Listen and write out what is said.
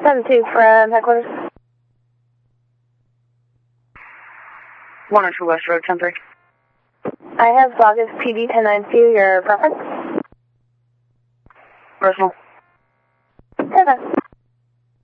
7-2 from headquarters. 102 West Road, 10-3. I have Saugus PD 10-9-2, your preference? Personal. 10-5.